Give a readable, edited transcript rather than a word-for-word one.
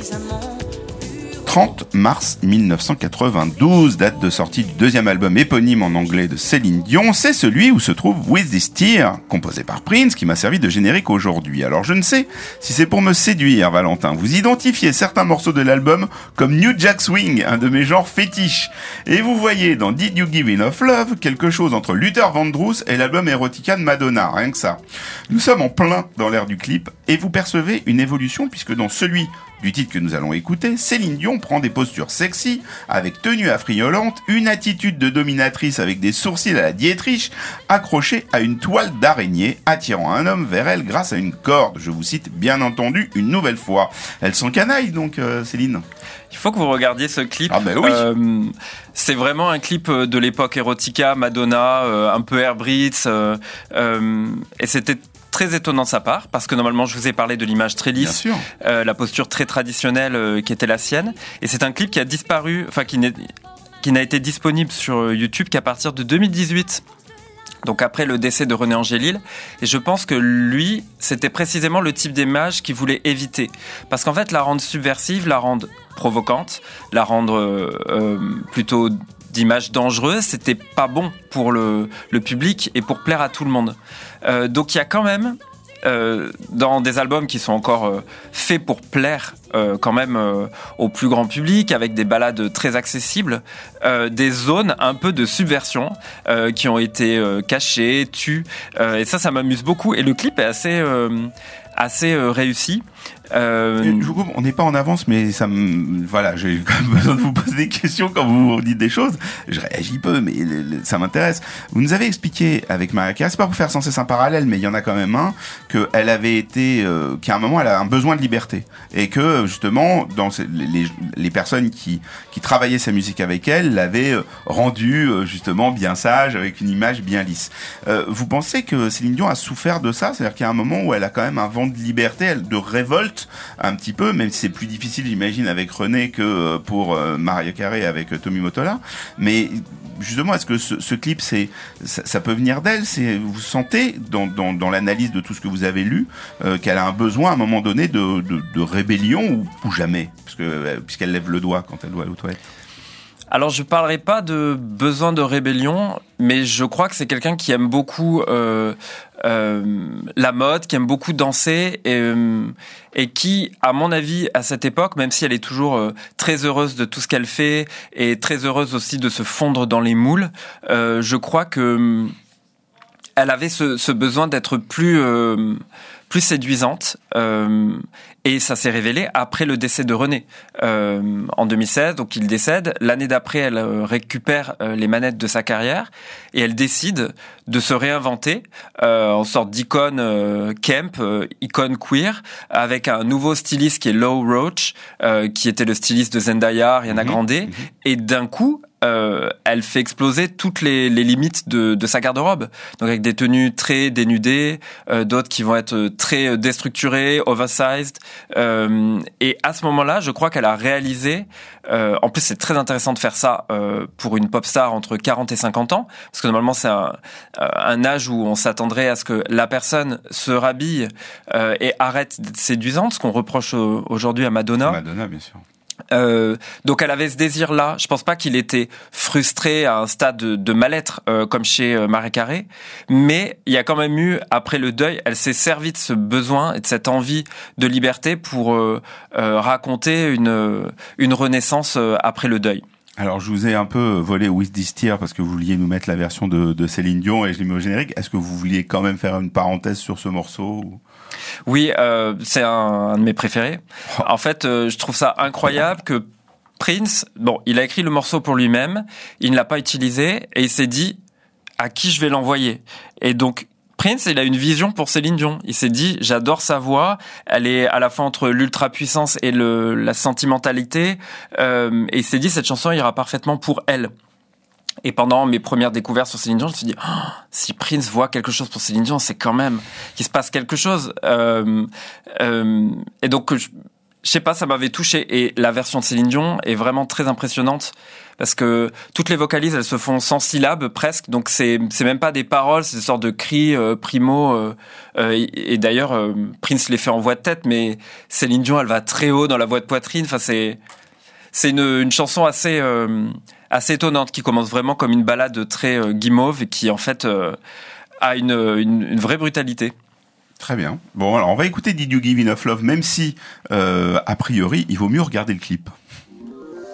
30 mars 1992, date de sortie du deuxième album éponyme en anglais de Céline Dion, c'est celui où se trouve With This Tear, composé par Prince, qui m'a servi de générique aujourd'hui. Alors je ne sais si c'est pour me séduire, Valentin. Vous identifiez certains morceaux de l'album comme New Jack Swing, un de mes genres fétiches. Et vous voyez dans Did You Give Enough Love quelque chose entre Luther Vandross et l'album Erotica de Madonna, rien que ça. Nous sommes en plein dans l'ère du clip, et vous percevez une évolution puisque dans celui du titre que nous allons écouter, Céline Dion prend des postures sexy, avec tenue affriolante, une attitude de dominatrice avec des sourcils à la Dietrich, accrochée à une toile d'araignée, attirant un homme vers elle grâce à une corde. Je vous cite bien entendu une nouvelle fois. Elle s'encanaille donc, Céline. Il faut que vous regardiez ce clip. Ah ben oui. C'est vraiment un clip de l'époque Erotica, Madonna, un peu Air Brits, et c'était très étonnant de sa part, parce que normalement je vous ai parlé de l'image très lisse, la posture très traditionnelle qui était la sienne, et c'est un clip qui a disparu, enfin qui n'a été disponible sur YouTube qu'à partir de 2018. Donc après le décès de René Angélil, et je pense que lui, c'était précisément le type d'image qu'il voulait éviter, parce qu'en fait la rendre subversive, la rendre provocante, la rendre plutôt d'image dangereuse, c'était pas bon pour le public et pour plaire à tout le monde. Donc il y a quand même dans des albums qui sont encore faits pour plaire quand même au plus grand public, avec des ballades très accessibles, des zones un peu de subversion qui ont été cachées, tues, et ça m'amuse beaucoup, et le clip est assez réussi. Je vous coupe, on n'est pas en avance, mais voilà, j'ai quand même besoin de vous poser des questions quand vous dites des choses. Je réagis peu, mais ça m'intéresse. Vous nous avez expliqué avec Mariah Carey, c'est pas pour faire sans cesse un parallèle, mais il y en a quand même un, qu'elle avait été, qu'à un moment elle a un besoin de liberté, et que justement dans les personnes qui travaillaient sa musique avec elle l'avaient rendue justement bien sage, avec une image bien lisse. Vous pensez que Céline Dion a souffert de ça, c'est-à-dire qu'il y a un moment où elle a quand même un vent de liberté, de révolte un petit peu, même si c'est plus difficile, j'imagine, avec René que pour Mariah Carey avec Tommy Mottola. Mais justement, est-ce que ce clip, ça peut venir d'elle? Vous sentez dans l'analyse de tout ce que vous avez lu qu'elle a un besoin à un moment donné de rébellion ou jamais, puisqu'elle lève le doigt quand elle doit aller aux toilettes? Alors je parlerai pas de besoin de rébellion, mais je crois que c'est quelqu'un qui aime beaucoup la mode, qui aime beaucoup danser, et qui, à mon avis, à cette époque, même si elle est toujours très heureuse de tout ce qu'elle fait, et très heureuse aussi de se fondre dans les moules, je crois que elle avait ce besoin d'être plus séduisante, et ça s'est révélé après le décès de René en 2016. Donc il décède. L'année d'après, elle récupère les manettes de sa carrière et elle décide de se réinventer en sorte d'icône camp, icône queer, avec un nouveau styliste qui est Low Roach, qui était le styliste de Zendaya, Ariana Grande, et d'un coup elle fait exploser toutes les limites de sa garde-robe. Donc avec des tenues très dénudées, d'autres qui vont être très déstructurées, oversized. Et à ce moment-là, je crois qu'elle a réalisé, en plus c'est très intéressant de faire ça pour une pop star entre 40 et 50 ans, parce que normalement c'est un âge où on s'attendrait à ce que la personne se rhabille et arrête d'être séduisante, ce qu'on reproche aujourd'hui à Madonna. Madonna, bien sûr. Donc elle avait ce désir-là. Je pense pas qu'il était frustré à un stade de mal-être comme chez Mariah Carey, mais il y a quand même eu, après le deuil, elle s'est servie de ce besoin et de cette envie de liberté pour raconter une renaissance après le deuil. Alors, je vous ai un peu volé With This Tear parce que vous vouliez nous mettre la version de Céline Dion et je l'ai mis au générique. Est-ce que vous vouliez quand même faire une parenthèse sur ce morceau ou... Oui, c'est un de mes préférés. En fait, je trouve ça incroyable que Prince, il a écrit le morceau pour lui-même, il ne l'a pas utilisé et il s'est dit à qui je vais l'envoyer. Et donc, Prince, il a une vision pour Céline Dion. Il s'est dit, j'adore sa voix, elle est à la fois entre l'ultra-puissance et la sentimentalité, et il s'est dit, cette chanson ira parfaitement pour elle. Et pendant mes premières découvertes sur Céline Dion, je me suis dit, si Prince voit quelque chose pour Céline Dion, c'est quand même qu'il se passe quelque chose. Et donc, je sais pas, ça m'avait touché. Et la version de Céline Dion est vraiment très impressionnante parce que toutes les vocalises, elles se font sans syllabes presque. Donc c'est même pas des paroles, c'est des sortes de cris primo. Et d'ailleurs, Prince les fait en voix de tête, mais Céline Dion, elle va très haut dans la voix de poitrine. Enfin, c'est une chanson assez étonnante qui commence vraiment comme une ballade très guimauve et qui en fait a une vraie brutalité. Très bien. Bon, alors on va écouter Did You Give Enough Love, même si a priori il vaut mieux regarder le clip.